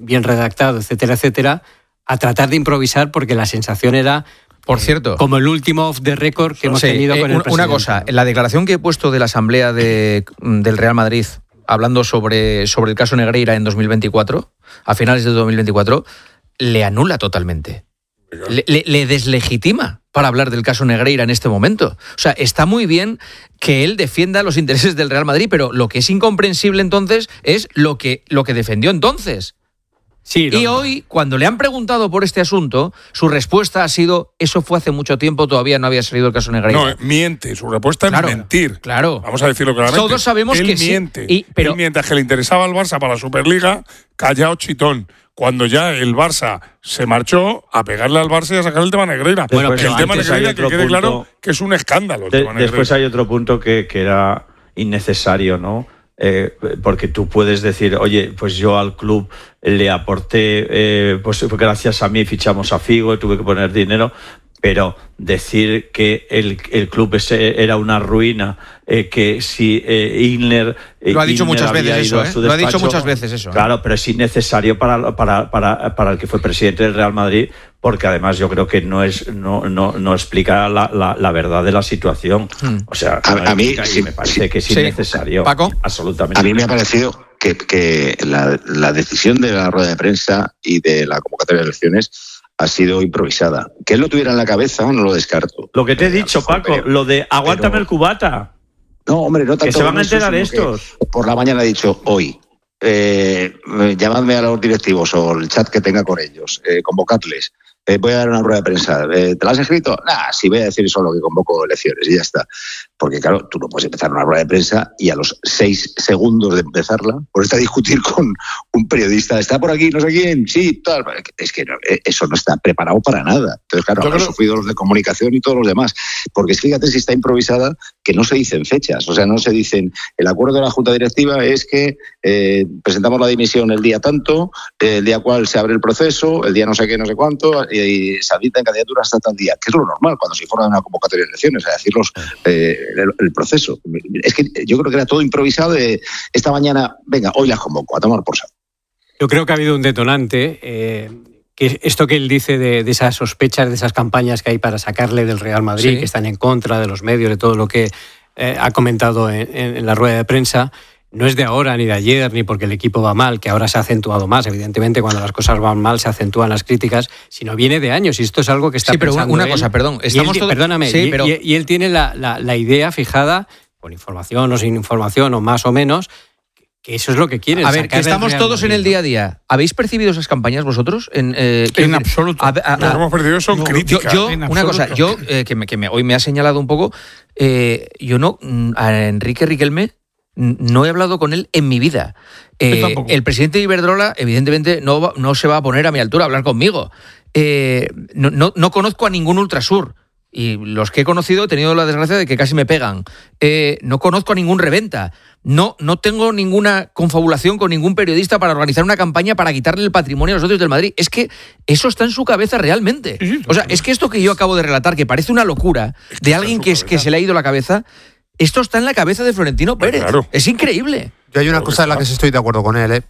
bien redactado, etcétera, etcétera, a tratar de improvisar porque la sensación era... Por cierto, como el último off the record que hemos tenido con el presidente. Una cosa, la declaración que he puesto de la Asamblea del Real Madrid hablando sobre el caso Negreira en 2024, a finales de 2024, le anula totalmente. Le deslegitima para hablar del caso Negreira en este momento. O sea, está muy bien que él defienda los intereses del Real Madrid, pero lo que es incomprensible entonces es lo que defendió entonces. Sí, y hoy, cuando le han preguntado por este asunto, su respuesta ha sido: eso fue hace mucho tiempo, todavía no había salido el caso Negreira. No, miente, su respuesta es mentir. Claro. Vamos a decirlo claramente. Todos sabemos él que miente. Sí. Él mientras que le interesaba al Barça para la Superliga, callao chitón. Cuando ya el Barça se marchó a pegarle al Barça y a sacar el tema Negreira. Bueno, que el tema Negreira, que quede claro que es un escándalo. Después hay otro punto que era innecesario, ¿no? Porque tú puedes decir, oye, pues yo al club le aporté, pues gracias a mí fichamos a Figo, tuve que poner dinero, pero decir que el club era una ruina, que si Ilner... Lo ha dicho muchas veces eso, despacho, lo ha dicho muchas veces eso. Claro, pero es innecesario para el que fue presidente del Real Madrid, porque además yo creo que no explica la verdad de la situación. O sea, a mí me parece que es innecesario. Paco, absolutamente. A mí me ha parecido que la decisión de la rueda de prensa y de la convocatoria de elecciones ha sido improvisada. Que él lo tuviera en la cabeza, no lo descarto. Lo que te he dicho, Paco, lo de aguántame el cubata. No, hombre, no tanto. Que se van a enterar estos. Por la mañana ha dicho hoy, llamadme a los directivos o el chat que tenga con ellos, convocadles. Voy a dar una rueda de prensa. ¿Te la has escrito? Sí, voy a decir solo que convoco elecciones y ya está. Porque claro, tú no puedes empezar una rueda de prensa y a los 6 segundos de empezarla ponerte a discutir con un periodista. ¿Está por aquí no sé quién? Sí, tal. Es que no, eso no está preparado para nada. Entonces, claro, han sufrido los de comunicación y todos los demás. Porque fíjate si está improvisada que no se dicen fechas. O sea, no se dicen, el acuerdo de la Junta Directiva es que presentamos la dimisión el día tanto, el día cual se abre el proceso, el día no sé qué, no sé cuánto, y se admita en candidatura hasta tal día, que es lo normal cuando se informa de una convocatoria de elecciones, es decir, el proceso. Es que yo creo que era todo improvisado de esta mañana, venga, hoy las convoco, a tomar por saco. Yo creo que ha habido un detonante, que esto que él dice de esas sospechas, de esas campañas que hay para sacarle del Real Madrid, que están en contra de los medios, de todo lo que ha comentado en la rueda de prensa. No es de ahora, ni de ayer, ni porque el equipo va mal, que ahora se ha acentuado más. Evidentemente, cuando las cosas van mal, se acentúan las críticas, sino viene de años. Y esto es algo que está pensando pero una él. cosa, perdón. Perdóname, y él tiene la idea fijada, con información o sin información, o más o menos, que eso es lo que quiere. A ver, que estamos todos en el día a día. ¿Habéis percibido esas campañas vosotros? En absoluto. Lo que hemos percibido son críticas. Una cosa, hoy me ha señalado un poco, yo no, a Enrique Riquelme, no he hablado con él en mi vida. El presidente de Iberdrola, evidentemente, no se va a poner a mi altura a hablar conmigo. No conozco a ningún Ultrasur. Y los que he conocido he tenido la desgracia de que casi me pegan. No conozco a ningún reventa. No tengo ninguna confabulación con ningún periodista para organizar una campaña para quitarle el patrimonio a los socios del Madrid. Es que eso está en su cabeza realmente. O sea, es que esto que yo acabo de relatar, que parece una locura de alguien que se le ha ido la cabeza, esto está en la cabeza de Florentino Pérez. Claro. Es increíble. Yo hay una cosa en la que sí estoy de acuerdo con él.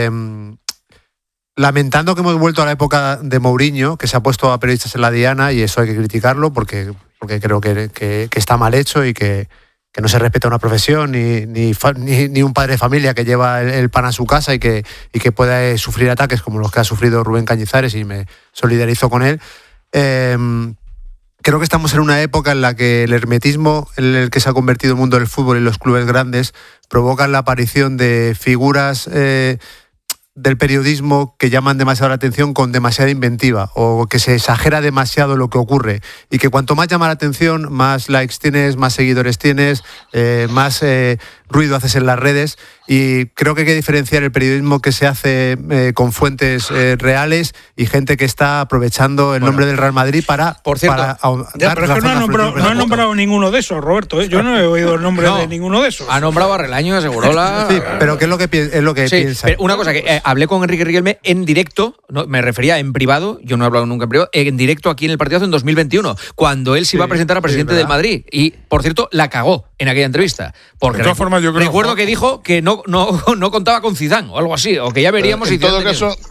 Lamentando que hemos vuelto a la época de Mourinho, que se ha puesto a periodistas en la diana, y eso hay que criticarlo porque creo que está mal hecho y que no se respeta una profesión ni un padre de familia que lleva el pan a su casa y que pueda sufrir ataques como los que ha sufrido Rubén Cañizares, y me solidarizo con él. Creo que estamos en una época en la que el hermetismo en el que se ha convertido el mundo del fútbol y los clubes grandes provocan la aparición de figuras del periodismo que llaman demasiado la atención con demasiada inventiva, o que se exagera demasiado lo que ocurre, y que cuanto más llama la atención, más likes tienes, más seguidores tienes, más ruido haces en las redes. Y creo que hay que diferenciar el periodismo que se hace con fuentes reales y gente que está aprovechando el nombre del Real Madrid para... Por cierto, pero es que no ha nombrado ninguno de esos, Roberto. Yo no he oído el nombre de ninguno de esos. Ha nombrado a Relaño, a Segurola... Sí, pero ¿qué es lo que piensa? Pero una cosa, que hablé con Enrique Riquelme en directo, no, me refería en privado, yo no he hablado nunca en privado, en directo aquí en el partidazo en 2021, cuando él se iba a presentar a presidente del Madrid. Y, por cierto, la cagó en aquella entrevista. Porque de todas formas, yo creo, recuerdo que dijo que no contaba con Zidane o algo así, o que ya veríamos. En todo caso,